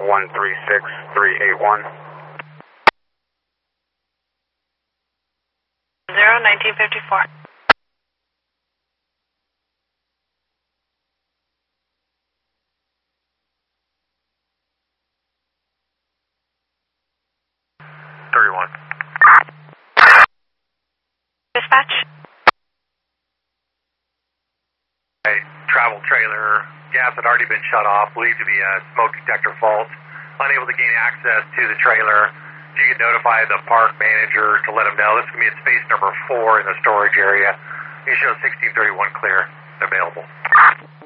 136381. 1954. Dispatch. A travel trailer, gas had already been shut off, believed to be a smoke detector fault. Unable to gain access to the trailer. If you could notify the park manager to let him know. This is going to be at space number 4 in the storage area. You show 1631 clear available.